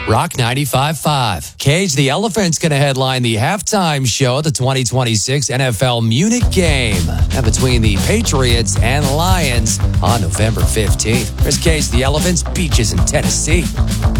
Rock 95.5. Cage the Elephant's going to headline the halftime show at the 2026 NFL Munich game between the Patriots and Lions on November 15th. Here's Cage the Elephant's Beaches in Tennessee.